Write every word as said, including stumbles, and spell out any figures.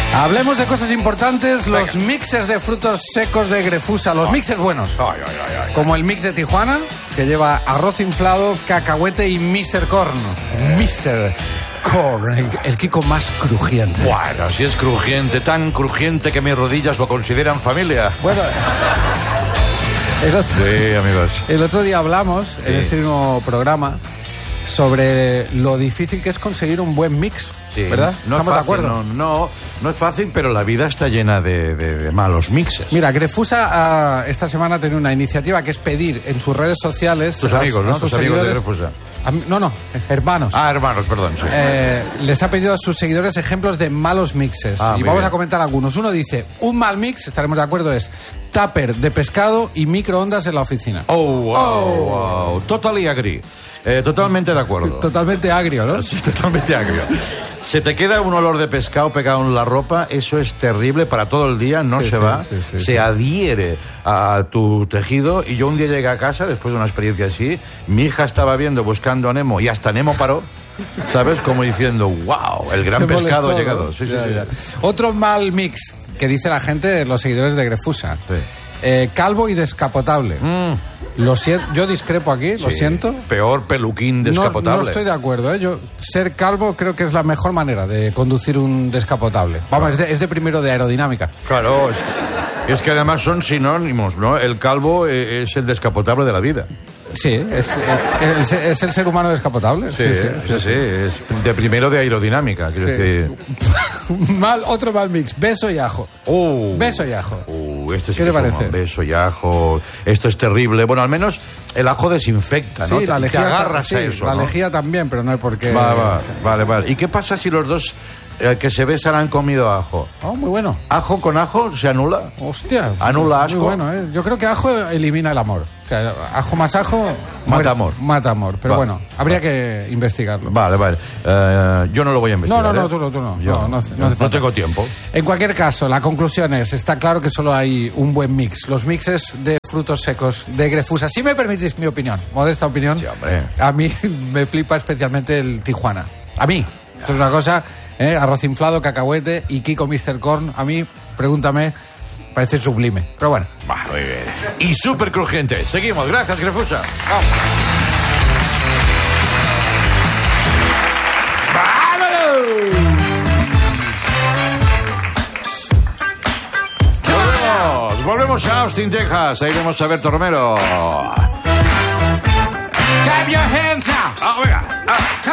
Hablemos de cosas importantes, los Venga. mixes de frutos secos de Grefusa, los mixes buenos. Ay, ay, ay, ay. Como el mix de Tijuana, que lleva arroz inflado, cacahuete y mister Corn. mister Corn, el, el Kiko más crujiente. Bueno, si es crujiente, tan crujiente que mis rodillas lo consideran familia. Bueno, el otro, Sí, amigos. el otro día hablamos Sí. en este mismo programa sobre lo difícil que es conseguir un buen mix, Sí, ¿verdad? No es ¿Estamos de fácil, acuerdo? no, no, no es fácil, pero la vida está llena de, de- de malos mixes. Mira, Grefusa ah, esta semana ha tenido una iniciativa que es pedir en sus redes sociales... Tus a- amigos, a ¿no? sus Tus amigos de seguidores- Grefusa. a mí- no, no, hermanos. Ah, hermanos, perdón. Sí. Eh, les ha pedido a sus seguidores ejemplos de malos mixes. Ah, y muy vamos bien. a comentar algunos. Uno dice, un mal mix, estaremos de acuerdo, es tupper de pescado y microondas en la oficina. Oh, wow, Oh. wow. Totally agree. Eh, totalmente de acuerdo. Totalmente agrio, ¿no? Sí, totalmente agrio. Se te queda un olor de pescado pegado en la ropa, eso es terrible para todo el día, no Sí, se sí, va, sí, sí, se sí. adhiere a tu tejido. Y yo un día llegué a casa, después de una experiencia así, mi hija estaba viendo Buscando a Nemo y hasta Nemo paró, ¿sabes? Como diciendo, wow, el gran Se pescado molestó, ha llegado. ¿no? Sí, sí, Ya, sí. ya. Otro mal mix que dice la gente, los seguidores de Grefusa. Sí. Eh, calvo y descapotable. Mm, Lo siento, yo discrepo aquí, lo sí. siento. Peor peluquín No, descapotable. no estoy de acuerdo, ¿eh? Yo, ser calvo creo que es la mejor manera de conducir un descapotable. Vamos, es, de, es de primero de aerodinámica. Claro, es, es que además son sinónimos, ¿no? El calvo eh, es el descapotable de la vida. Sí, es, eh, es, es el ser humano descapotable. Sí, sí, sí, es de primero de aerodinámica, quiero Sí. decir. Mal, otro mal mix, beso y ajo. Uh, Beso y ajo. Uh, este sí ¿Qué que te es un parece? beso y ajo. Esto es terrible. Bueno, al menos el ajo desinfecta, ¿no? Sí, la Te- lejía, te agarras sí, a eso, la ¿no? lejía también, pero no hay por qué. Va, va, vale, vale. ¿Y qué pasa si los dos eh, que se besan han comido ajo? Oh, muy bueno. ¿Ajo con ajo se anula? Hostia. Anula asco. Muy bueno, ¿eh? Yo creo que ajo elimina el amor. O sea, ajo más ajo... muere- amor. Mata amor. Pero Va, bueno, habría va. que investigarlo. Vale, vale. Eh, yo no lo voy a investigar. No, no, no, ¿eh? tú no, tú no. Yo No, no hace- no hace falta. tengo tiempo. En cualquier caso, la conclusión es, está claro que solo hay un buen mix. Los mixes de frutos secos de Grefusa. Si me permitís mi opinión, modesta opinión, Sí, hombre. a mí me flipa especialmente el Tijuana. A mí. Esto es una cosa, ¿eh? Arroz inflado, cacahuete y Kiko mister Corn. A mí, pregúntame, parece sublime. Pero bueno. Va, muy bien. Y súper crujiente. Seguimos. Gracias, Grefusa. Vamos. ¡Vámonos! Volvemos a Austin, Texas. Ahí vemos a Berto Romero. Clap your hands now. Ah, venga. Ah.